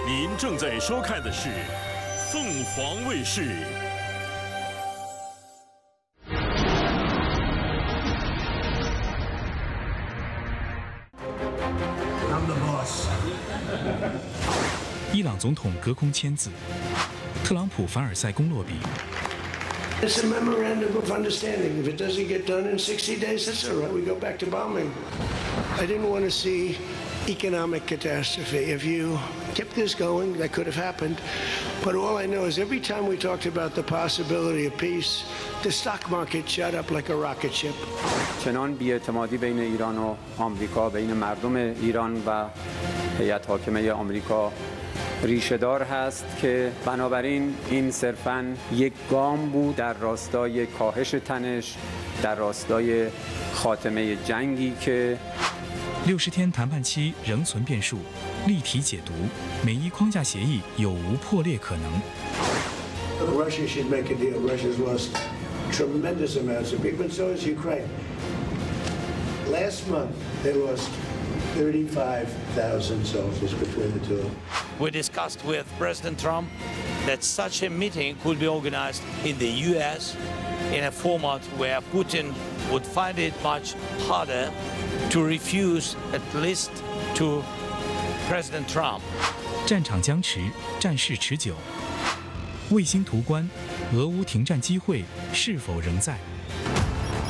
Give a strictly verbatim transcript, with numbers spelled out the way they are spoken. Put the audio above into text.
您正在收看的是凤凰卫视。 I'm the boss. 伊朗总统隔空签字，特朗普凡尔赛宫落笔。 It's a memorandum of understanding. If it doesn't get done in sixty days, that's all right. We go back to bombing. I didn't want to see economic catastrophe. If you kept this going, that could have happened. But all I know is every time we talked about the possibility of peace, the stock market shot up like a rocket ship. چنان بی‌اعتمادی بین ایران و آمریکا، بین مردم ایران و هیئت حاکمه آمریکا ریشه‌دار هست که بنابراین این صرفاً یک گام بود در راستای کاهش تنش، در راستای خاتمه جنگی که 六十天谈判期仍存变数，例题解读，美伊框架协议有无破裂可能？ Russia should make a deal. Russia's lost tremendous amounts of people, and so has Ukraine. Last month, they lost thirty-five thousand soldiers between the two. We discussed with President Trump that such a meeting could be organized in the U S in a format where Putin would find it much harder to refuse at least to President Trump. 战场僵持，战事持久。卫星图关，俄乌停战机会是否仍在？